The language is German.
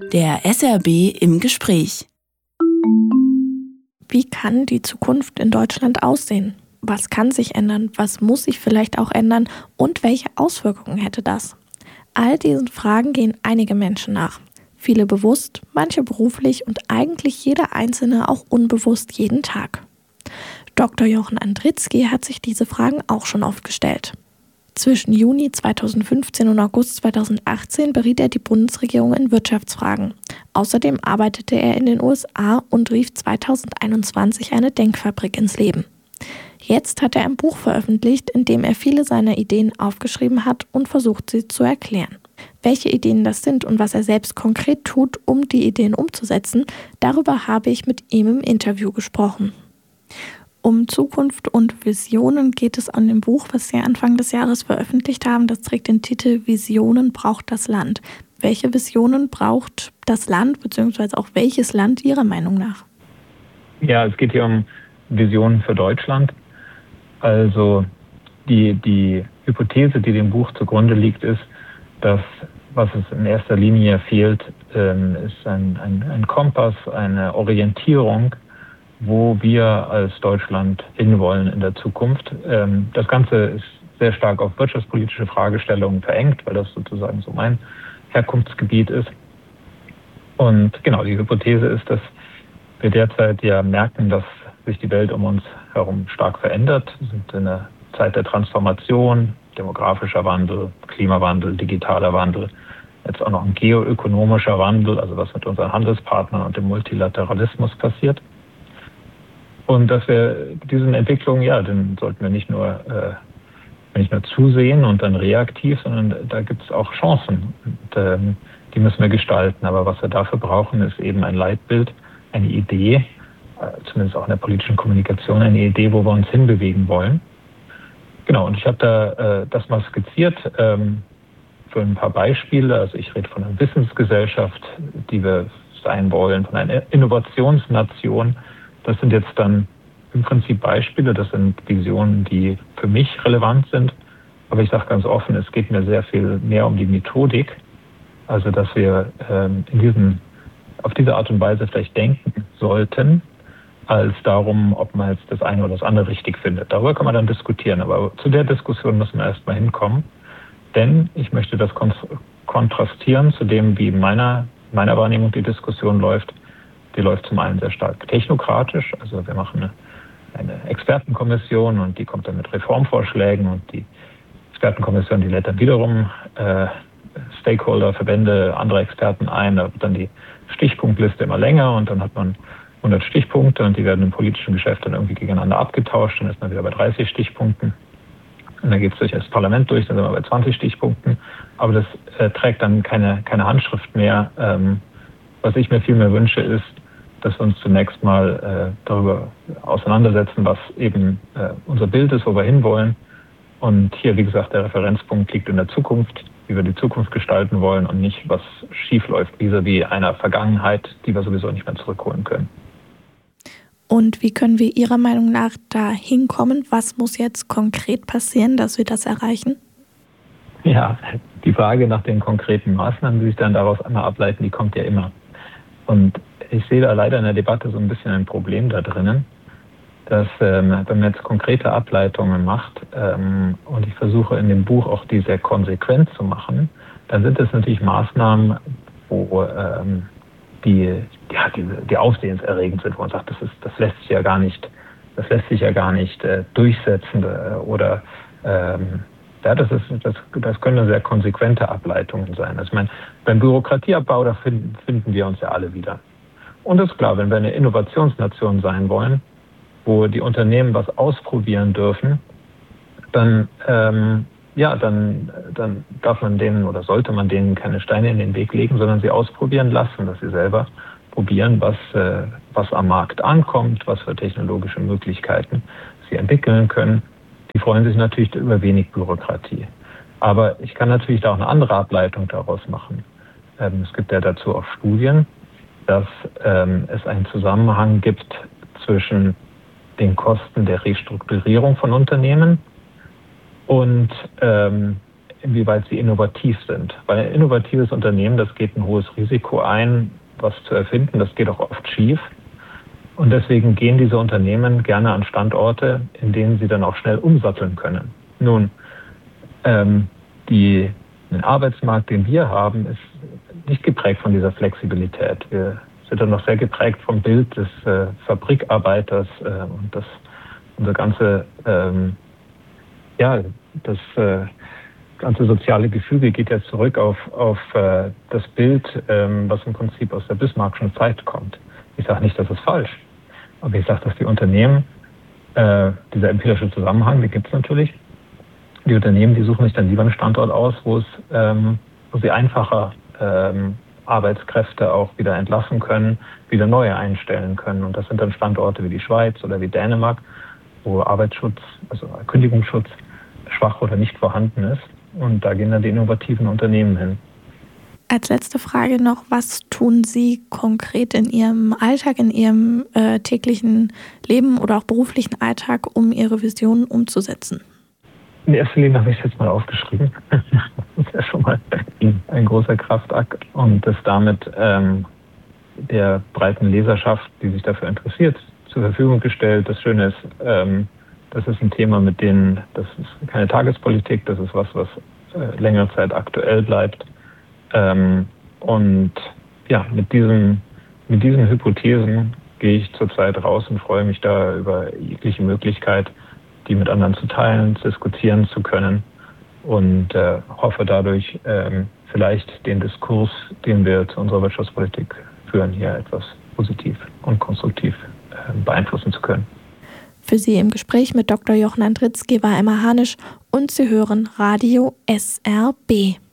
Der SRB im Gespräch. Wie kann die Zukunft in Deutschland aussehen? Was kann sich ändern? Was muss sich vielleicht auch ändern? Und welche Auswirkungen hätte das? All diesen Fragen gehen einige Menschen nach. Viele bewusst, manche beruflich und eigentlich jeder Einzelne auch unbewusst jeden Tag. Dr. Jochen Andritzky hat sich diese Fragen auch schon oft gestellt. Zwischen Juni 2015 und August 2018 beriet er die Bundesregierung in Wirtschaftsfragen. Außerdem arbeitete er in den USA und rief 2021 eine Denkfabrik ins Leben. Jetzt hat er ein Buch veröffentlicht, in dem er viele seiner Ideen aufgeschrieben hat und versucht, sie zu erklären. Welche Ideen das sind und was er selbst konkret tut, um die Ideen umzusetzen, darüber habe ich mit ihm im Interview gesprochen. Um Zukunft und Visionen geht es an dem Buch, was Sie Anfang des Jahres veröffentlicht haben. Das trägt den Titel Visionen braucht das Land. Welche Visionen braucht das Land, beziehungsweise auch welches Land Ihrer Meinung nach? Ja, es geht hier um Visionen für Deutschland. Also die Hypothese, die dem Buch zugrunde liegt, ist, dass was es in erster Linie fehlt, ist ein Kompass, eine Orientierung, wo wir als Deutschland hinwollen in der Zukunft. Das Ganze ist sehr stark auf wirtschaftspolitische Fragestellungen verengt, weil das sozusagen so mein Herkunftsgebiet ist. Und genau, die Hypothese ist, dass wir derzeit ja merken, dass sich die Welt um uns herum stark verändert. Wir sind in einer Zeit der Transformation, demografischer Wandel, Klimawandel, digitaler Wandel, jetzt auch noch ein geoökonomischer Wandel, also was mit unseren Handelspartnern und dem Multilateralismus passiert. Und dass wir diesen Entwicklungen, den sollten wir nicht nur zusehen und dann reaktiv, sondern da gibt es auch Chancen. Und, die müssen wir gestalten. Aber was wir dafür brauchen, ist eben ein Leitbild, eine Idee, zumindest auch in der politischen Kommunikation, eine Idee, wo wir uns hinbewegen wollen. Genau, und ich habe da das mal skizziert für ein paar Beispiele. Also ich rede von einer Wissensgesellschaft, die wir sein wollen, von einer Innovationsnation. Das sind jetzt dann im Prinzip Beispiele, das sind Visionen, die für mich relevant sind. Aber ich sage ganz offen, es geht mir sehr viel mehr um die Methodik. Also dass wir auf diese Art und Weise vielleicht denken sollten, als darum, ob man jetzt das eine oder das andere richtig findet. Darüber kann man dann diskutieren. Aber zu der Diskussion müssen wir erstmal hinkommen. Denn ich möchte das kontrastieren zu dem, wie in meiner Wahrnehmung die Diskussion läuft. Die läuft zum einen sehr stark technokratisch, also wir machen eine Expertenkommission und die kommt dann mit Reformvorschlägen und die Expertenkommission, die lädt dann wiederum Stakeholder, Verbände, andere Experten ein, da wird dann die Stichpunktliste immer länger und dann hat man 100 Stichpunkte und die werden im politischen Geschäft dann irgendwie gegeneinander abgetauscht, dann ist man wieder bei 30 Stichpunkten und dann geht es durch das Parlament durch, dann sind wir bei 20 Stichpunkten, aber das trägt dann keine Handschrift mehr. Was ich mir viel mehr wünsche, ist, dass wir uns zunächst mal darüber auseinandersetzen, was eben unser Bild ist, wo wir hinwollen. Und hier, wie gesagt, der Referenzpunkt liegt in der Zukunft, wie wir die Zukunft gestalten wollen und nicht, was schief läuft vis-à-vis einer Vergangenheit, die wir sowieso nicht mehr zurückholen können. Und wie können wir Ihrer Meinung nach da hinkommen? Was muss jetzt konkret passieren, dass wir das erreichen? Ja, die Frage nach den konkreten Maßnahmen, die sich dann daraus einmal ableiten, die kommt ja immer. Und ich sehe da leider in der Debatte so ein bisschen ein Problem da drinnen, dass wenn man jetzt konkrete Ableitungen macht und ich versuche in dem Buch auch die sehr konsequent zu machen, dann sind es natürlich Maßnahmen, wo die aufsehenserregend sind, wo man sagt, das lässt sich ja gar nicht durchsetzen oder das können sehr konsequente Ableitungen sein. Also ich meine, beim Bürokratieabbau, da finden wir uns ja alle wieder. Und es ist klar, wenn wir eine Innovationsnation sein wollen, wo die Unternehmen was ausprobieren dürfen, dann darf man denen oder sollte man denen keine Steine in den Weg legen, sondern sie ausprobieren lassen, dass sie selber probieren, was am Markt ankommt, was für technologische Möglichkeiten sie entwickeln können. Die freuen sich natürlich über wenig Bürokratie. Aber ich kann natürlich da auch eine andere Ableitung daraus machen. Es gibt ja dazu auch Studien, dass es einen Zusammenhang gibt zwischen den Kosten der Restrukturierung von Unternehmen und inwieweit sie innovativ sind. Weil ein innovatives Unternehmen, das geht ein hohes Risiko ein, was zu erfinden, das geht auch oft schief. Und deswegen gehen diese Unternehmen gerne an Standorte, in denen sie dann auch schnell umsatteln können. Nun, den Arbeitsmarkt, den wir haben, ist nicht geprägt von dieser Flexibilität. Wir sind dann noch sehr geprägt vom Bild des Fabrikarbeiters und unser ganze das ganze soziale Gefüge geht ja zurück auf das Bild, was im Prinzip aus der Bismarckschen Zeit kommt. Ich sage nicht, das ist falsch, aber ich sage, dass die Unternehmen, dieser empirische Zusammenhang, den gibt es natürlich, die Unternehmen, die suchen sich dann lieber einen Standort aus, wo sie einfacher Arbeitskräfte auch wieder entlassen können, wieder neue einstellen können. Und das sind dann Standorte wie die Schweiz oder wie Dänemark, wo Arbeitsschutz, also Kündigungsschutz, schwach oder nicht vorhanden ist. Und da gehen dann die innovativen Unternehmen hin. Als letzte Frage noch, was tun Sie konkret in Ihrem Alltag, in Ihrem täglichen Leben oder auch beruflichen Alltag, um Ihre Visionen umzusetzen? In erster Linie habe ich es jetzt mal aufgeschrieben. Das ist ja schon mal ein großer Kraftakt und das damit der breiten Leserschaft, die sich dafür interessiert, zur Verfügung gestellt. Das Schöne ist, das ist ein Thema, das ist keine Tagespolitik, das ist was längere Zeit aktuell bleibt. Und ja, mit diesen Hypothesen gehe ich zurzeit raus und freue mich da über jegliche Möglichkeit, die mit anderen zu teilen, zu diskutieren zu können und hoffe dadurch vielleicht den Diskurs, den wir zu unserer Wirtschaftspolitik führen, hier etwas positiv und konstruktiv beeinflussen zu können. Für Sie im Gespräch mit Dr. Jochen Andritzky war Emma Hanisch und Sie hören Radio SRB.